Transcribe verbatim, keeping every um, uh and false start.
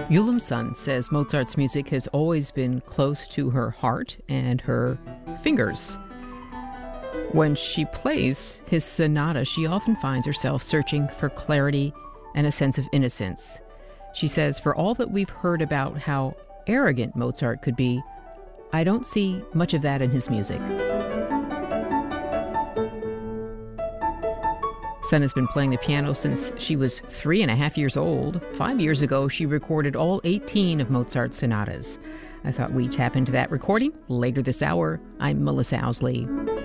Yulum Sun says Mozart's music has always been close to her heart and her fingers. When she plays his sonata, she often finds herself searching for clarity and a sense of innocence. She says, for all that we've heard about how arrogant Mozart could be, I don't see much of that in his music. Sun has been playing the piano since she was three and a half years old. Five years ago, she recorded all eighteen of Mozart's sonatas. I thought we'd tap into that recording later this hour. I'm Melissa Owsley.